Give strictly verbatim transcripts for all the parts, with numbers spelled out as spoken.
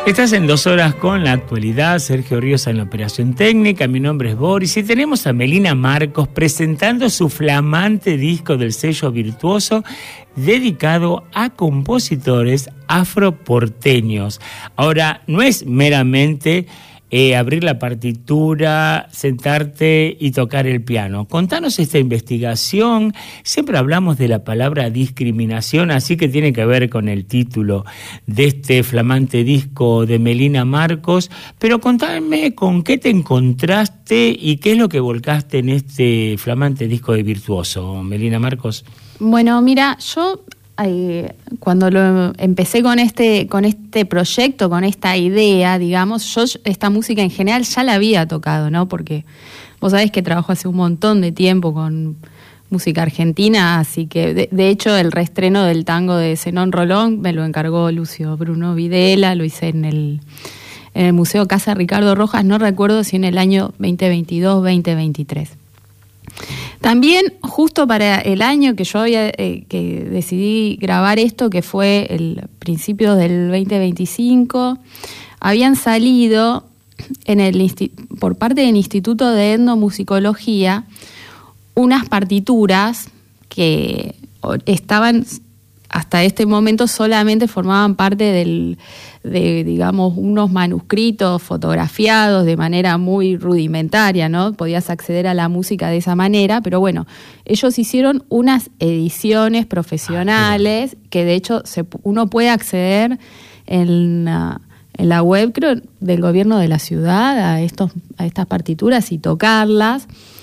Estás en Dos Horas con la Actualidad. Sergio Ríos en la operación técnica. Mi nombre es Boris y tenemos a Melina Marcos presentando su flamante disco del sello Virtuoso dedicado a compositores afroporteños. Ahora, no es meramente eh, abrir la partitura, sentarte y tocar el piano. Contanos esta investigación. Siempre hablamos de la palabra discriminación, así que tiene que ver con el título de este flamante disco de Melina Marcos. Pero contame con qué te encontraste y qué es lo que volcaste en este flamante disco de Virtuoso, Melina Marcos. Bueno, mira, yo eh, cuando lo empecé con este, con este proyecto, con esta idea, digamos, yo esta música en general ya la había tocado, ¿no? Porque vos sabés que trabajo hace un montón de tiempo con música argentina, así que de, de hecho el reestreno del tango de Zenón Rolón me lo encargó Lucio Bruno Videla, lo hice en el, en el Museo Casa Ricardo Rojas, no recuerdo si en el año veinte veintidós, veinte veintitrés. También, justo para el año que yo había, eh, que decidí grabar esto, que fue el principio del veinte veinticinco, habían salido en el, por parte del Instituto de Etnomusicología unas partituras que estaban, hasta este momento solamente formaban parte del, de, digamos, unos manuscritos fotografiados de manera muy rudimentaria, ¿no? Podías acceder a la música de esa manera, pero bueno, ellos hicieron unas ediciones profesionales que de hecho se, uno puede acceder en la, en la web, creo, del gobierno de la ciudad a, estos, a estas partituras y tocarlas.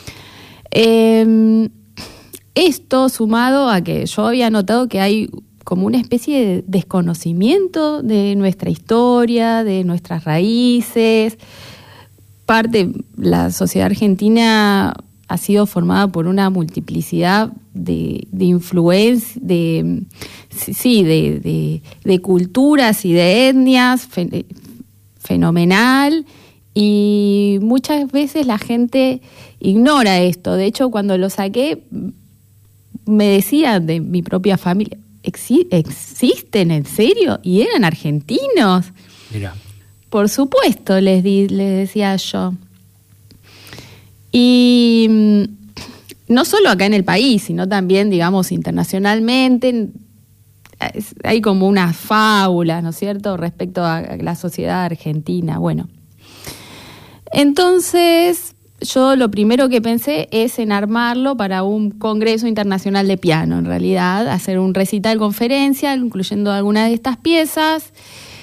Eh, Esto sumado a que yo había notado que hay como una especie de desconocimiento de nuestra historia, de nuestras raíces. Parte, la sociedad argentina ha sido formada por una multiplicidad de, de influencias, de, sí, de, de, de culturas y de etnias fe, fenomenal, y muchas veces la gente ignora esto. De hecho, cuando lo saqué, me decían de mi propia familia, ¿Exi- ¿existen en serio? ¿Y eran argentinos? Mira. Por supuesto, les, di, les decía yo. Y no solo acá en el país, sino también, digamos, internacionalmente, hay como unas fábulas, ¿no es cierto?, respecto a la sociedad argentina. Bueno, entonces yo lo primero que pensé es en armarlo para un congreso internacional de piano, en realidad, hacer un recital conferencia, incluyendo algunas de estas piezas,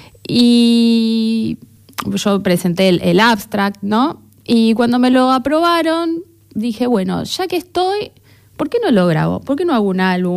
y yo presenté el, el abstract, ¿no? Y cuando me lo aprobaron, dije, bueno, ya que estoy, ¿por qué no lo grabo? ¿Por qué no hago un álbum?